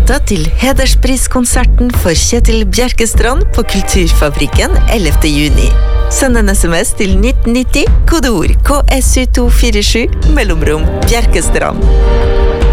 billetter til hederspriskonserten for Kjetil Bjerkestrand på Kulturfabrikken 11. juni. Send en SMS til 1990, kodeord KSU247, mellomrom Bjerkestrand.